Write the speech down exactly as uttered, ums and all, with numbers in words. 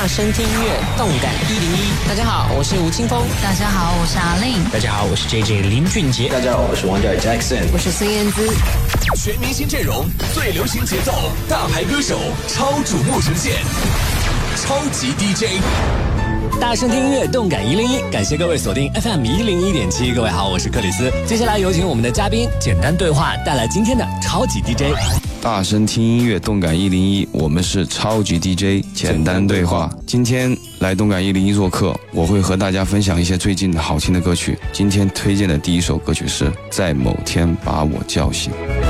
大声听音乐，动感一零一。大家好，我是吴青峰。 大家好，我是阿令。 大家好，我是 J J 林俊杰。 大家好，我是王嘉尔 Jackson。 我是孙燕姿。 全明星阵容，最流行节奏，大牌歌手，超瞩目呈现，超级 D J。 大声听音乐，动感一零一，感谢各位锁定 F M 一零一点七。各位好，我是克里斯。接下来有请我们的嘉宾简单对话带来今天的超级 D J。 大声听音乐，动感一零一，我们是超级 D J 简单对话。今天来动感一零一做客，我会和大家分享一些最近好听的歌曲。今天推荐的第一首歌曲是《在某天把我叫醒》。